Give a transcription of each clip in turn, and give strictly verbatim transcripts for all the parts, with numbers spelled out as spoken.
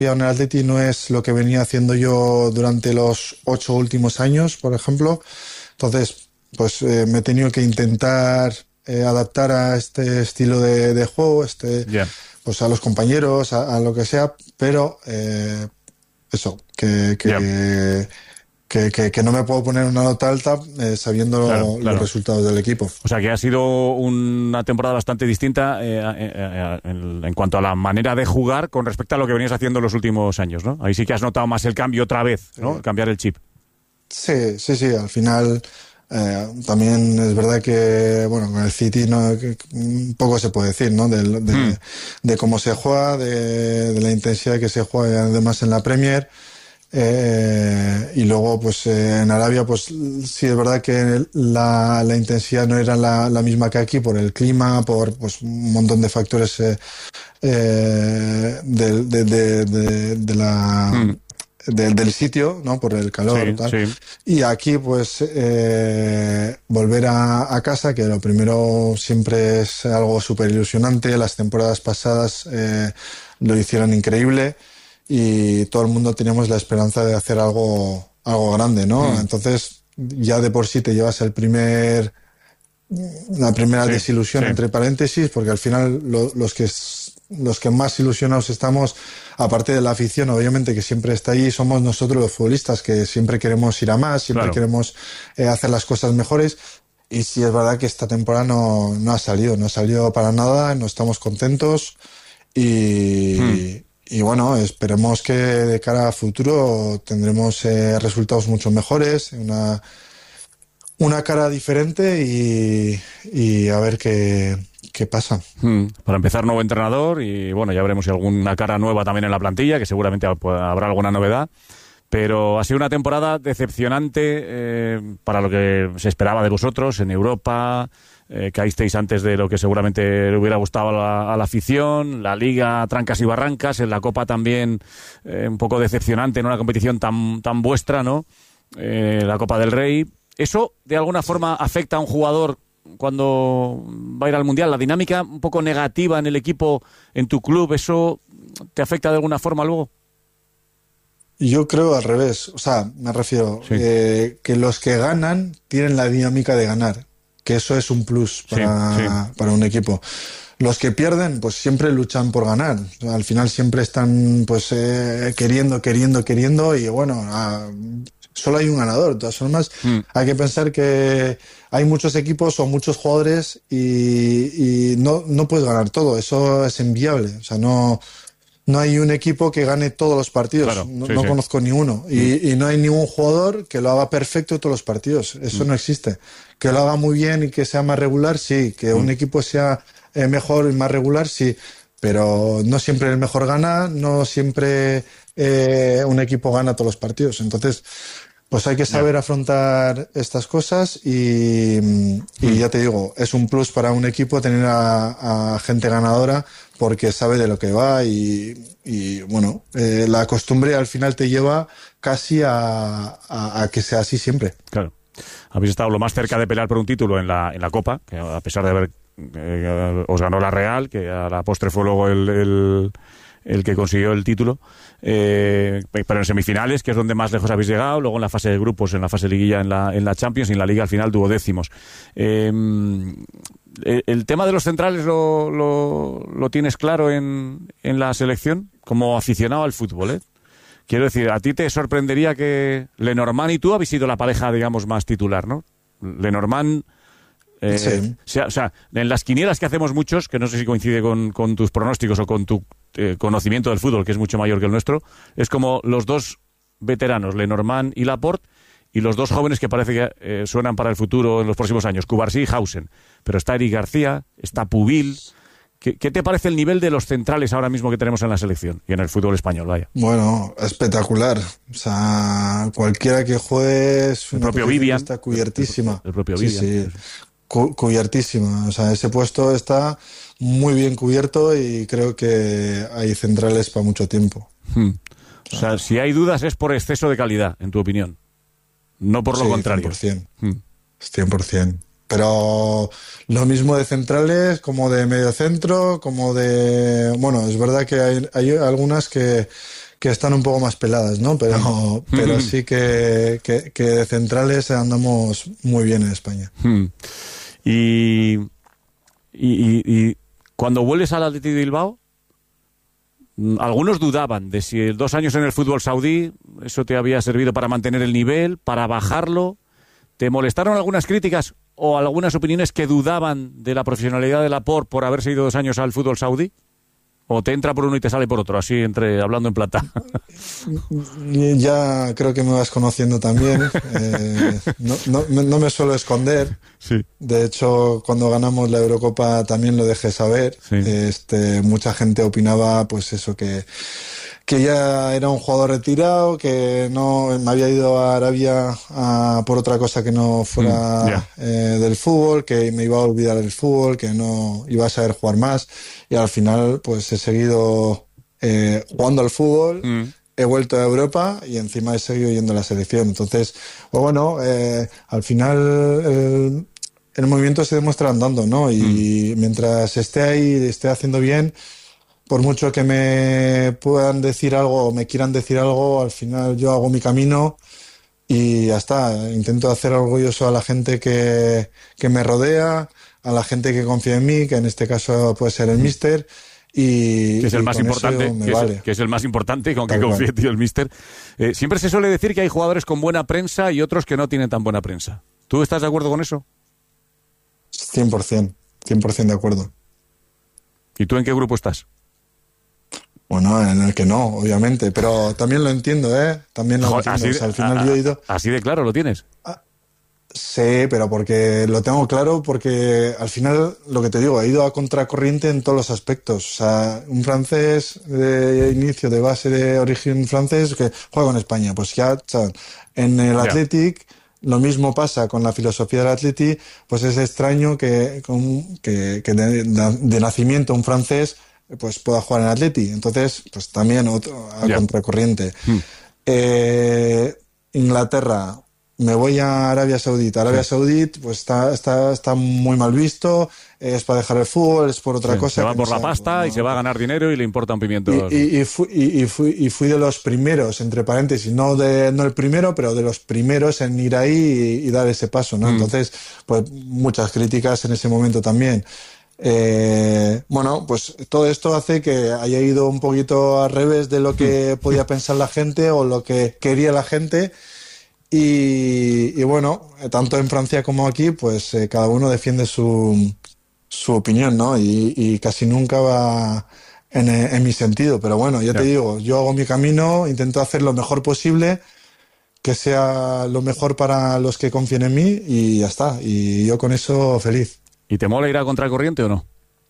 en el Atleti no es lo que venía haciendo yo durante los ocho últimos años, por ejemplo. Entonces, pues eh, me he tenido que intentar eh, adaptar a este estilo de, de juego, este, yeah. pues a los compañeros, a, a lo que sea, pero eh, eso, que, que, yeah. que, que, que no me puedo poner una nota alta eh, sabiendo claro, claro. los resultados del equipo. O sea que ha sido una temporada bastante distinta eh, eh, en, en cuanto a la manera de jugar con respecto a lo que venías haciendo en los últimos años, ¿no? Ahí sí que has notado más el cambio otra vez, ¿no? Sí. Cambiar el chip. Sí, sí, sí, al final eh, también es verdad que, bueno, con el City no, que, un poco se puede decir, ¿no? De, de, mm. de cómo se juega, de, de la intensidad que se juega además en la Premier. Eh, y luego, pues eh, en Arabia, pues sí es verdad que la, la intensidad no era la, la misma que aquí por el clima, por pues un montón de factores eh, eh, de, de, de, de, de la... Mm. De, del sitio, ¿no? Por el calor sí, y tal. Sí. Y aquí, pues, eh, volver a, a casa, que lo primero siempre es algo súper ilusionante. Las temporadas pasadas eh, lo hicieron increíble y todo el mundo teníamos la esperanza de hacer algo, algo grande, ¿no? Mm. Entonces, ya de por sí te llevas el primer, la primera sí, desilusión, sí. entre paréntesis, porque al final lo, los que los que más ilusionados estamos, aparte de la afición, obviamente, que siempre está ahí, somos nosotros los futbolistas, que siempre queremos ir a más, siempre claro. queremos eh, hacer las cosas mejores. Y sí es verdad que esta temporada no, no ha salido, no ha salido para nada, no estamos contentos. Y, hmm. y bueno, esperemos que de cara a futuro tendremos eh, resultados mucho mejores, una, una cara diferente y, y a ver qué... ¿Qué pasa? Hmm. Para empezar, nuevo entrenador y bueno, ya veremos si alguna cara nueva también en la plantilla, que seguramente habrá alguna novedad. Pero ha sido una temporada decepcionante eh, para lo que se esperaba de vosotros en Europa. Eh, caísteis antes de lo que seguramente le hubiera gustado a la, a la afición. La Liga, trancas y barrancas. En la Copa también eh, un poco decepcionante en una competición tan, tan vuestra, ¿no? Eh, la Copa del Rey. ¿Eso de alguna forma afecta a un jugador cuando va a ir al Mundial? La dinámica un poco negativa en el equipo, en tu club, ¿eso te afecta de alguna forma luego? Yo creo al revés, o sea, me refiero sí. eh, que los que ganan tienen la dinámica de ganar, que eso es un plus para, sí, sí. para un equipo. Los que pierden, pues siempre luchan por ganar. O sea, al final siempre están pues eh, queriendo, queriendo, queriendo y bueno, a, solo hay un ganador. De todas formas, mm. hay que pensar que hay muchos equipos o muchos jugadores y, y no, no puedes ganar todo. Eso es inviable. O sea, no, no hay un equipo que gane todos los partidos. Claro, no sí, no sí. conozco ni uno. Mm. Y, y no hay ningún jugador que lo haga perfecto todos los partidos. Eso mm. no existe. Que lo haga muy bien y que sea más regular, sí. Que mm. un equipo sea eh, mejor y más regular, sí. Pero no siempre el mejor gana, no siempre eh, un equipo gana todos los partidos. Entonces, pues hay que saber yeah. afrontar estas cosas y, y mm. ya te digo, es un plus para un equipo tener a, a gente ganadora porque sabe de lo que va y, y bueno, eh, la costumbre al final te lleva casi a, a, a que sea así siempre. Claro. Habéis estado lo más cerca de pelear por un título en la, en la Copa, que a pesar de haber eh, os ganó la Real, que a la postre fue luego el... el el que consiguió el título, eh, pero en semifinales, que es donde más lejos habéis llegado, luego en la fase de grupos, en la fase de liguilla, en la, en la Champions, y en la Liga al final duodécimos. Eh, el, el tema de los centrales lo, lo, lo tienes claro en, en la selección, como aficionado al fútbol, ¿eh? Quiero decir, a ti te sorprendería que Lenormand y tú habéis sido la pareja, digamos, más titular, ¿no? Lenormand... Eh, sí. o, sea, o sea, en las quinielas que hacemos muchos, que no sé si coincide con, con tus pronósticos o con tu eh, conocimiento del fútbol, que es mucho mayor que el nuestro, es como los dos veteranos, Lenormand y Laporte, y los dos jóvenes que parece que eh, suenan para el futuro en los próximos años, Cubarsí y Hausen. Pero está Eric García, está Pubil. ¿Qué, ¿Qué te parece el nivel de los centrales ahora mismo que tenemos en la selección y en el fútbol español? Vaya. Bueno, espectacular. O sea, cualquiera que juegue es el una propio Vivian está cubiertísima. El, el propio Vivian. Sí, sí. Cu- cubiertísima. O sea, ese puesto está muy bien cubierto y creo que hay centrales para mucho tiempo. Hmm. O sea, si hay dudas es por exceso de calidad, en tu opinión. No por lo sí, contrario. cien por ciento. Hmm. cien por ciento. Pero lo mismo de centrales como de mediocentro, como de... Bueno, es verdad que hay, hay algunas que, que están un poco más peladas, ¿no? Pero, pero sí que, que, que de centrales andamos muy bien en España. Y, y, y, y cuando vuelves al Athletic de Bilbao, algunos dudaban de si dos años en el fútbol saudí, eso te había servido para mantener el nivel, para bajarlo. ¿Te molestaron algunas críticas o algunas opiniones que dudaban de la profesionalidad de Laporte por haberse ido dos años al fútbol saudí? ¿O te entra por uno y te sale por otro, así entre hablando en plata? Ya creo que me vas conociendo también. Eh, no, no, no me suelo esconder. Sí. De hecho, cuando ganamos la Eurocopa también lo dejé saber. Sí. Este, mucha gente opinaba, pues eso, que, que ya era un jugador retirado, que no me había ido a Arabia a, por otra cosa que no fuera mm, yeah. eh, del fútbol, que me iba a olvidar del fútbol, que no iba a saber jugar más. Y al final, pues he seguido eh, jugando al fútbol, mm. he vuelto a Europa y encima he seguido yendo a la selección. Entonces, pues bueno, eh, al final el, el movimiento se demuestra andando, ¿no? Y mm. mientras esté ahí, esté haciendo bien, por mucho que me puedan decir algo o me quieran decir algo, al final yo hago mi camino y ya está. Intento hacer orgulloso a la gente que, que me rodea, a la gente que confía en mí, que en este caso puede ser el míster, y que es el y más importante, que, vale. es, que es el más importante, con que confíe en ti el míster. Eh, siempre se suele decir que hay jugadores con buena prensa y otros que no tienen tan buena prensa. ¿Tú estás de acuerdo con eso? cien por ciento, cien por ciento de acuerdo. ¿Y tú en qué grupo estás? Bueno, en el que no, obviamente, pero también lo entiendo, ¿eh? También lo Joder, entiendo. Así, o sea, al final a, yo he ido... Así de claro lo tienes. A, sí, pero porque lo tengo claro, porque al final, lo que te digo, he ido a contracorriente en todos los aspectos. O sea, un francés de inicio, de base, de origen francés, que juega en España. Pues ya, o sea, en el Athletic... Yeah. Lo mismo pasa con la filosofía del Athletic, pues es extraño que, que, que de, de nacimiento un francés pues pueda jugar en Athletic. Entonces, pues también otro, a yeah. contracorriente. Mm. Eh, Inglaterra, me voy a Arabia Saudita. Arabia sí. Saudita, pues está, está, está muy mal visto, es para dejar el fútbol, es por otra sí. cosa. Se va por no la sea, pasta pues, no. y se va a ganar dinero y le importa un pimiento. Y, y, y, fui, y, y, fui, y fui de los primeros, entre paréntesis, no, de, no el primero, pero de los primeros en ir ahí y, y dar ese paso, ¿no? Mm. Entonces, pues muchas críticas en ese momento también. Eh, bueno, pues todo esto hace que haya ido un poquito al revés de lo que podía pensar la gente o lo que quería la gente. Y, y bueno, tanto en Francia como aquí, pues eh, cada uno defiende su, su opinión, ¿no? Y, y casi nunca va en, en mi sentido. Pero bueno, ya te digo, yo hago mi camino, intento hacer lo mejor posible, que sea lo mejor para los que confíen en mí y ya está. Y yo con eso feliz. ¿Y te mola ir a contracorriente o no?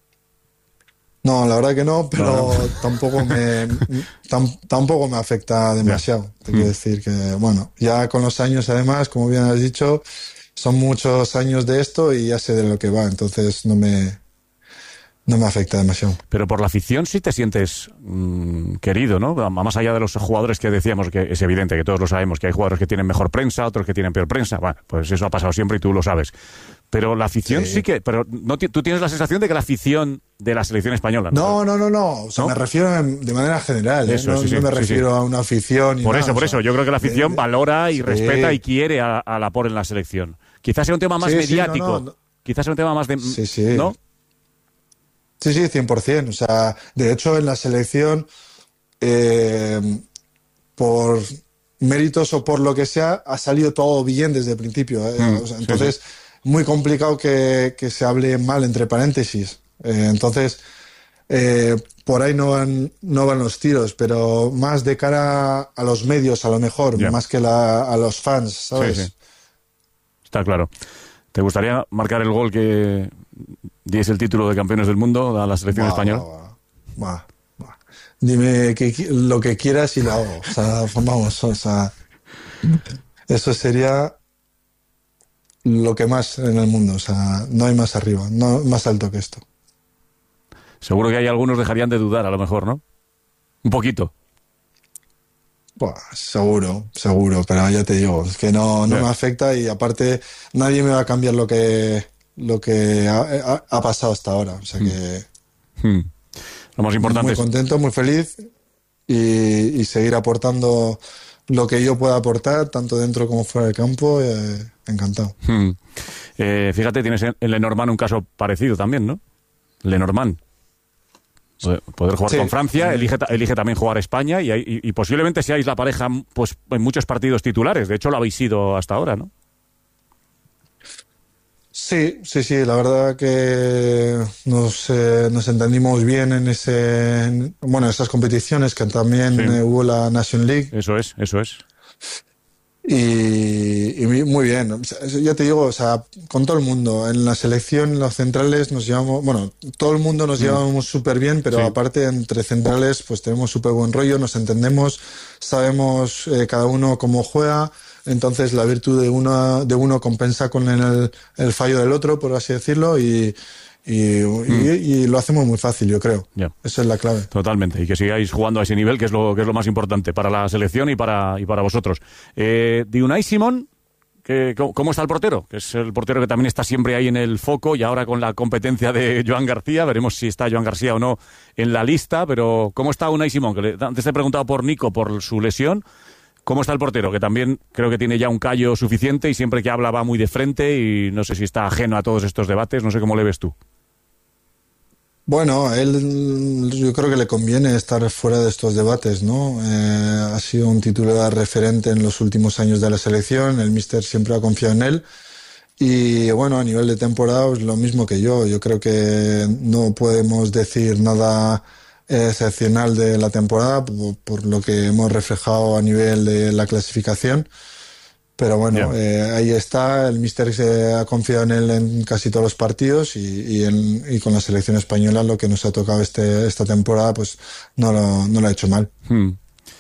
No, la verdad que no, pero no. tampoco me tam, tampoco me afecta demasiado. Yeah. Te quiero mm. decir que, bueno, ya con los años además, como bien has dicho, son muchos años de esto y ya sé de lo que va, entonces no me no me afecta demasiado. Pero por la afición sí te sientes mmm, querido, ¿no? Más allá de los jugadores que decíamos, que es evidente que todos lo sabemos, que hay jugadores que tienen mejor prensa, otros que tienen peor prensa. Bueno, pues eso ha pasado siempre y tú lo sabes. Pero la afición sí, sí que... Pero no, tú tienes la sensación de que la afición de la selección española... No, no, no, no. O sea, ¿no? Me refiero de manera general. Eso, ¿eh? No, sí, sí, no me sí, refiero sí. a una afición... Y por nada, eso, por o eso. sea, Yo creo que la afición eh, valora y sí. respeta y quiere a, a Laporte en la selección. Quizás sea un tema más sí, mediático. Sí, no, no. Quizás sea un tema más de... Sí, sí. ¿no? Sí, sí, cien por ciento. O sea, de hecho, en la selección, eh, por méritos o por lo que sea, ha salido todo bien desde el principio. ¿eh? Mm, o sea, entonces, sí, sí. muy complicado que, que se hable mal entre paréntesis. Eh, entonces, eh, por ahí no van, no van los tiros, pero más de cara a los medios, a lo mejor, yeah. más que la, a los fans, ¿sabes? Sí, sí. Está claro. ¿Te gustaría marcar el gol que diese el título de campeones del mundo a la selección bah, española? Bah, bah, bah. Dime que, lo que quieras y lo hago. O sea, vamos, o sea, eso sería lo que más en el mundo. O sea, no hay más arriba, no más alto que esto. Seguro que hay algunos dejarían de dudar, a lo mejor, ¿no? Un poquito. Buah, seguro, seguro, pero ya te digo, es que no, no yeah. me afecta y aparte nadie me va a cambiar lo que lo que ha, ha, ha pasado hasta ahora, o sea que hmm. Hmm. Lo más importante muy es... contento, muy feliz y, y seguir aportando lo que yo pueda aportar, tanto dentro como fuera del campo, eh, encantado. Hmm. Eh, fíjate, tienes en Lenormand un caso parecido también, ¿no? Lenormand. Poder jugar sí. con Francia, elige, elige también jugar España y, y, y posiblemente seáis la pareja pues en muchos partidos titulares. De hecho, lo habéis sido hasta ahora, ¿no? Sí, sí, sí. La verdad que nos, eh, nos entendimos bien en ese, en, bueno, esas competiciones, que también sí. eh, hubo la Nation League. Eso es, eso es. Y, y muy bien, o sea, ya te digo, o sea, con todo el mundo, en la selección, en los centrales nos llevamos, bueno, todo el mundo nos mm. llevamos súper bien, pero sí. aparte entre centrales pues tenemos súper buen rollo, nos entendemos, sabemos eh, cada uno cómo juega, entonces la virtud de uno, de uno compensa con el, el fallo del otro, por así decirlo, y Y, mm. y, y lo hacemos muy fácil, yo creo. Yeah. Esa es la clave. Totalmente. Y que sigáis jugando a ese nivel, que es lo que es lo más importante para la selección y para y para vosotros. Eh, de Unai Simón, que, ¿cómo está el portero? Que es el portero que también está siempre ahí en el foco, y ahora con la competencia de Joan García, veremos si está Joan García o no en la lista, pero ¿cómo está Unai Simón? Que le, antes te he preguntado por Nico, por su lesión. ¿Cómo está el portero? Que también creo que tiene ya un callo suficiente y siempre que habla va muy de frente, y no sé si está ajeno a todos estos debates, no sé cómo le ves tú. Bueno, a él yo creo que le conviene estar fuera de estos debates, ¿no? Eh, ha sido un titular referente en los últimos años de la selección, el míster siempre ha confiado en él y bueno, a nivel de temporada es lo mismo que yo. Yo creo que no podemos decir nada excepcional de la temporada por, por lo que hemos reflejado a nivel de la clasificación. Pero bueno, yeah. eh, ahí está, el míster se ha confiado en él en casi todos los partidos y, y, en, y con la selección española lo que nos ha tocado este, esta temporada pues no lo, no lo ha hecho mal. Hmm.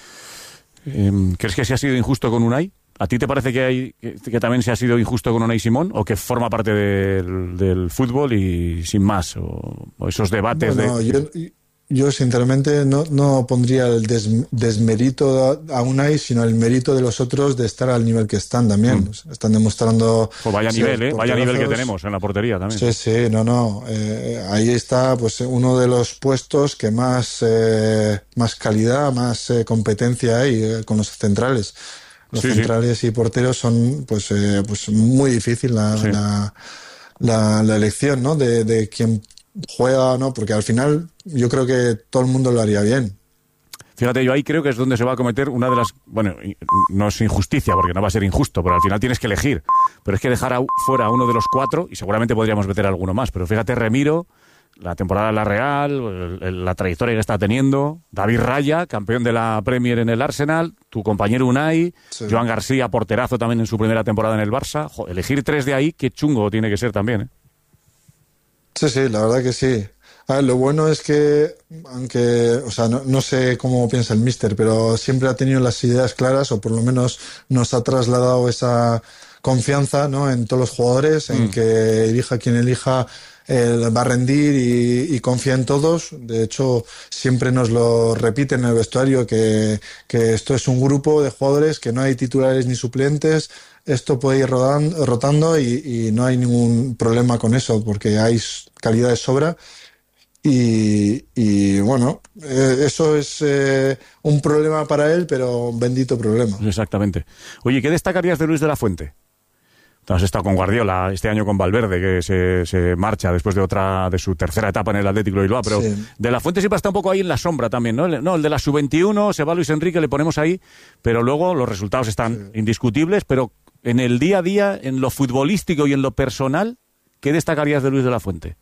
Eh, ¿Crees que se ha sido injusto con Unai? ¿A ti te parece que, hay, que, que también se ha sido injusto con Unai Simón o que forma parte del, del fútbol y sin más? O, o esos debates bueno, de... Yo, Yo, sinceramente, no, no pondría el des, desmérito a Unai, sino el mérito de los otros de estar al nivel que están también. Mm. Están demostrando... Pues vaya nivel, ¿eh? Vaya nivel que tenemos en la portería también. Sí, sí, no, no. Eh, ahí está pues uno de los puestos que más, eh, más calidad, más eh, competencia hay eh, con los centrales. Los sí, centrales sí. y porteros son pues, eh, pues muy difícil la, sí. la, la, la elección, ¿no? De, de quién juega, ¿no? Porque al final yo creo que todo el mundo lo haría bien. Fíjate, yo ahí creo que es donde se va a cometer una de las... Bueno, no es injusticia, porque no va a ser injusto, pero al final tienes que elegir. Pero es que dejar a, fuera a uno de los cuatro, y seguramente podríamos meter alguno más, pero fíjate, Remiro, la temporada de la Real, el, el, la trayectoria que está teniendo, David Raya, campeón de la Premier en el Arsenal, tu compañero Unai, sí. Joan García, porterazo también en su primera temporada en el Barça. Jo, elegir tres de ahí, qué chungo tiene que ser también, ¿eh? Sí, sí, la verdad que sí. A ver, lo bueno es que, aunque, o sea, no, no sé cómo piensa el míster, pero siempre ha tenido las ideas claras, o por lo menos nos ha trasladado esa confianza, ¿no? En todos los jugadores, en mm. que elija quien elija, eh, va a rendir y, y confía en todos. De hecho, siempre nos lo repite en el vestuario que, que esto es un grupo de jugadores, que no hay titulares ni suplentes. Esto puede ir rodando, rotando y, y no hay ningún problema con eso, porque hay calidad de sobra. Y, y bueno, eh, eso es eh, un problema para él, pero un bendito problema. Exactamente. Oye, ¿qué destacarías de Luis de la Fuente? Has estado con Guardiola, este año con Valverde, que se, se marcha después de otra de su tercera etapa en el Atlético de Bilbao, pero sí. De la Fuente siempre está un poco ahí en la sombra también, ¿no? No, el de la sub veintiuno, se va Luis Enrique, le ponemos ahí, pero luego los resultados están sí. indiscutibles, pero en el día a día, en lo futbolístico y en lo personal, ¿qué destacarías de Luis de la Fuente?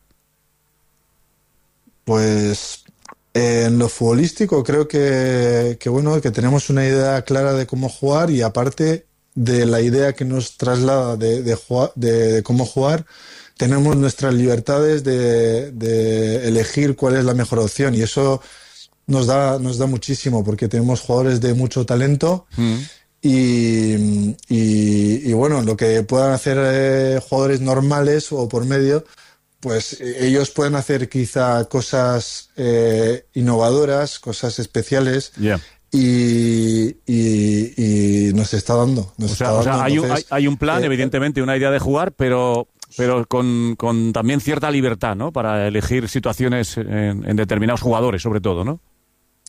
Pues eh, en lo futbolístico creo que, que bueno, que tenemos una idea clara de cómo jugar, y aparte de la idea que nos traslada de, de, jugar, de, de cómo jugar, tenemos nuestras libertades de, de elegir cuál es la mejor opción, y eso nos da, nos da muchísimo, porque tenemos jugadores de mucho talento. Mm. Y, y, y bueno, lo que puedan hacer eh, jugadores normales o por medio, pues eh, ellos pueden hacer quizá cosas eh, innovadoras, cosas especiales. Yeah. Y, y, y nos está dando. Nos o sea, está o sea dando, hay, entonces, un, hay, hay un plan, eh, evidentemente, una idea de jugar, pero, pero con, con también cierta libertad, ¿no? Para elegir situaciones en, en determinados jugadores, sobre todo, ¿no?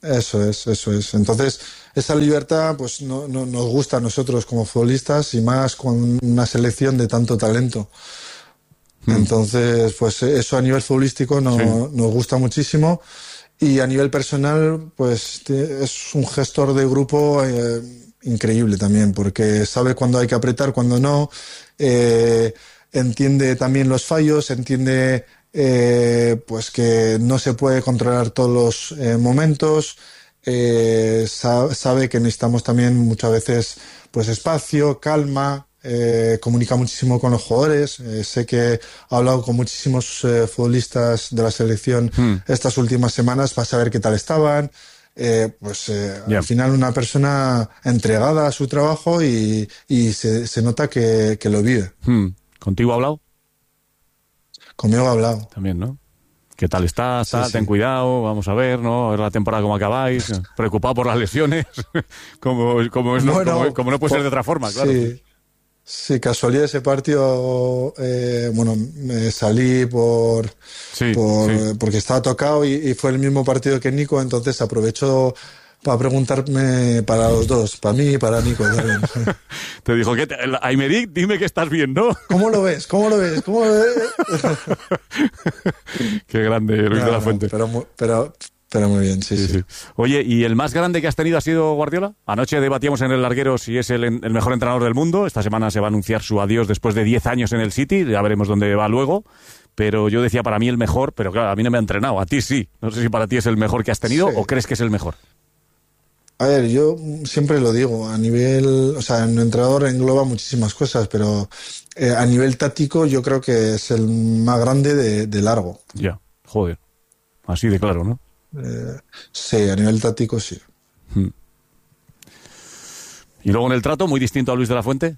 Eso es, eso es. Entonces, esa libertad pues no, no, nos gusta a nosotros como futbolistas y más con una selección de tanto talento. Mm. Entonces, pues eso a nivel futbolístico no, sí. nos gusta muchísimo y a nivel personal, pues es un gestor de grupo eh, increíble también, porque sabe cuándo hay que apretar, cuándo no, eh, entiende también los fallos, entiende eh, pues que no se puede controlar todos los eh, momentos, eh, sa- sabe que necesitamos también muchas veces pues espacio, calma. Eh, comunica muchísimo con los jugadores. Eh, sé que ha hablado con muchísimos eh, futbolistas de la selección hmm. estas últimas semanas para saber qué tal estaban. Eh, pues eh, yeah. al final una persona entregada a su trabajo y, y se, se nota que, que lo vive. Hmm. ¿Contigo ha hablado? Conmigo ha hablado. También, ¿no? ¿Qué tal estás? Sí, sí. Ten cuidado, vamos a ver, ¿no? A ver la temporada cómo acabáis. Preocupado por las lesiones. como, como, es, bueno, no, como, como no puede por, ser de otra forma, claro. Sí. Sí, casualidad ese partido, eh, bueno, me salí por, sí, por sí. porque estaba tocado y, y fue el mismo partido que Nico, entonces aprovecho para preguntarme para los dos, para mí y para Nico también. Te dijo, ¿qué te, Aymeric, dime que estás bien, ¿no? ¿Cómo lo ves? ¿Cómo lo ves? ¿Cómo lo ves? Qué grande, Luis no, de la Fuente. Pero, pero, pero muy bien, sí, sí, sí, sí. Oye, ¿y el más grande que has tenido ha sido Guardiola? Anoche debatíamos en el larguero si es el, el mejor entrenador del mundo. Esta semana se va a anunciar su adiós después de diez años en el City. Ya veremos dónde va luego. Pero yo decía para mí el mejor, pero claro, a mí no me ha entrenado. A ti sí. No sé si para ti es el mejor que has tenido sí. o crees que es el mejor. A ver, yo siempre lo digo, a nivel, o sea, un entrenador engloba muchísimas cosas, pero eh, a nivel táctico yo creo que es el más grande de, de largo. Ya, joder. Así de claro, ¿no? Eh, sí, a nivel táctico sí. Hmm. ¿Y luego en el trato, muy distinto a Luis de la Fuente?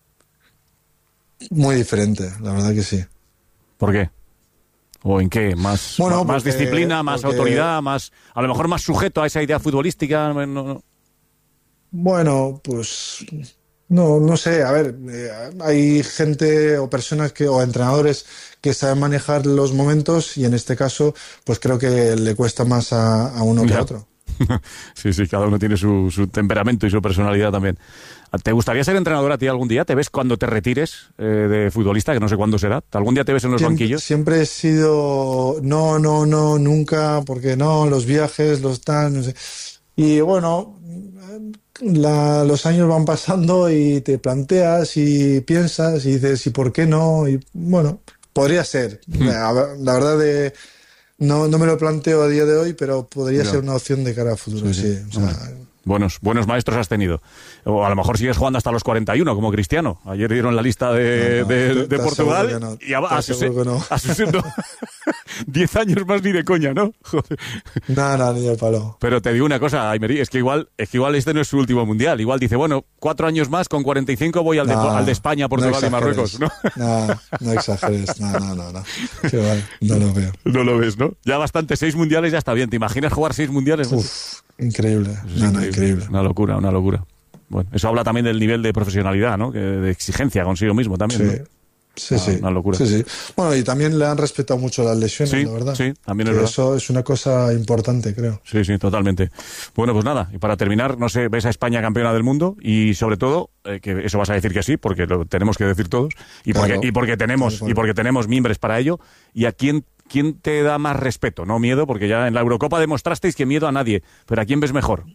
Muy diferente, la verdad que sí. ¿Por qué? ¿O en qué? ¿Más, bueno, más, porque, más disciplina, más porque... autoridad, más a lo mejor más sujeto a esa idea futbolística? No, no. Bueno, pues no, no sé. A ver, eh, hay gente o personas que o entrenadores que saben manejar los momentos y en este caso, pues creo que le cuesta más a, a uno que a otro. Sí, sí, cada uno tiene su, su temperamento y su personalidad también. ¿Te gustaría ser entrenador a ti algún día? ¿Te ves cuando te retires eh, de futbolista, que no sé cuándo será? ¿Algún día te ves en los siempre, banquillos? Siempre he sido... No, no, no, nunca, porque no, los viajes, los tal, no sé. Y bueno, la, los años van pasando y te planteas y piensas y dices, ¿y por qué no? Y bueno, podría ser. Hmm. La, la verdad de... No, no me lo planteo a día de hoy, pero podría no. ser una opción de cara a futuro, sí. sí. O sea, buenos, buenos maestros has tenido. O a lo mejor sigues jugando hasta los cuarenta y uno, como Cristiano. Ayer dieron la lista de, no, no, de, de, de Portugal no. y a, a, sus, no. a sus diez años más ni de coña, ¿no? Joder. No, no, ni de palo. Pero te digo una cosa, Aymeric, es que igual, es que igual este no es su último mundial. Igual dice, bueno, cuatro años más, con cuarenta y cinco voy al, no, de, al de España, Portugal no y Marruecos, ¿no? No, no exageres, no, no, no, no. Qué vale, no lo veo. No lo ves, ¿no? Ya bastante, seis mundiales ya está bien. ¿Te imaginas jugar seis mundiales? Uf, increíble. No, increíble. no, increíble. Una locura, una locura. Bueno, eso habla también del nivel de profesionalidad, ¿no? Que de exigencia consigo mismo también, sí. ¿no? Sí, ah, sí. Una locura. Sí, sí. Bueno, y también le han respetado mucho las lesiones, sí, la verdad. Sí, también es que verdad. Eso es una cosa importante, creo. Sí, sí, totalmente. Bueno, pues nada, y para terminar, no sé, ves a España campeona del mundo y sobre todo, eh, que eso vas a decir que sí, porque lo tenemos que decir todos, y porque, claro, y porque tenemos, claro, y porque tenemos miembros para ello, y a quién, quién te da más respeto, no miedo, porque ya en la Eurocopa demostrasteis que miedo a nadie, pero ¿a quién ves mejor?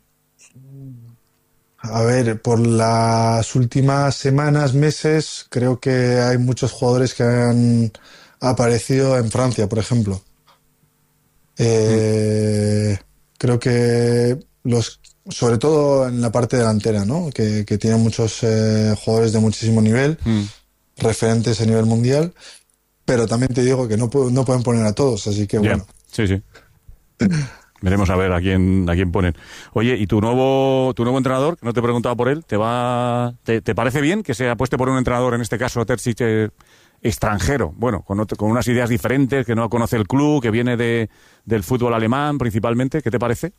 A ver, por las últimas semanas, meses, creo que hay muchos jugadores que han aparecido en Francia, por ejemplo. Eh, mm. Creo que los, sobre todo en la parte delantera, ¿no? Que, que tienen muchos eh, jugadores de muchísimo nivel, mm. referentes a nivel mundial, pero también te digo que no, no pueden poner a todos, así que yeah. bueno. Sí, sí. Veremos a ver a quién a quién ponen. Oye, ¿y tu nuevo tu nuevo entrenador, que no te he preguntado por él, te va te, te parece bien que se apueste por un entrenador, en este caso Terzic, eh, extranjero? Bueno, con, otro, con unas ideas diferentes, que no conoce el club, que viene de del fútbol alemán principalmente. ¿Qué te parece?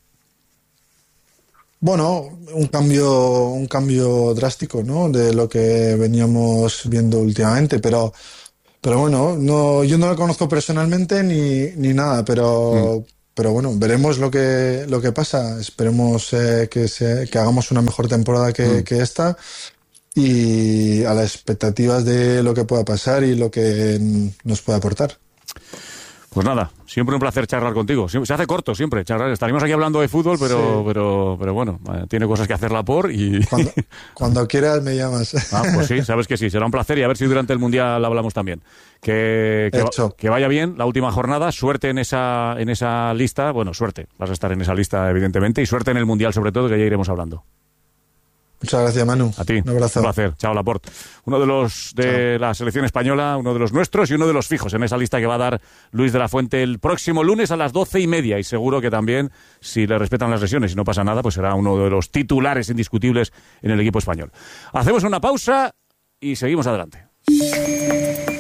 Bueno, un cambio un cambio drástico, ¿no? De lo que veníamos viendo últimamente, pero pero bueno, no yo no lo conozco personalmente ni ni nada, pero mm. pero bueno, veremos lo que, lo que pasa. Esperemos eh, que, se, que hagamos una mejor temporada que, mm. que esta, y a las expectativas de lo que pueda pasar y lo que nos pueda aportar. Pues nada, siempre un placer charlar contigo. Se hace corto siempre charlar. Estaríamos aquí hablando de fútbol, pero sí. pero, pero bueno, tiene cosas que hacer la por y... Cuando, cuando quieras me llamas. Ah, pues sí, sabes que sí, será un placer, y a ver si durante el Mundial hablamos también. Que, que, que vaya bien la última jornada, suerte en esa, en esa lista, bueno, suerte, vas a estar en esa lista evidentemente, y suerte en el Mundial sobre todo, que ya iremos hablando. Muchas gracias, Manu. A ti. Un abrazo. Un placer. Chao, Laporte. Uno de los de Chao. La selección española, uno de los nuestros y uno de los fijos en esa lista que va a dar Luis de la Fuente el próximo lunes a las doce y media. Y seguro que también, si le respetan las lesiones y no pasa nada, pues será uno de los titulares indiscutibles en el equipo español. Hacemos una pausa y seguimos adelante.